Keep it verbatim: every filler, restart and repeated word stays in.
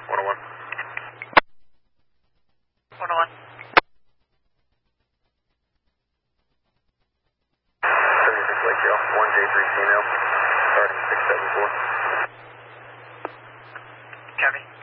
one oh one. one oh one. seventy-six Lake Trail, one J three Keno, starting six seven four. Copy.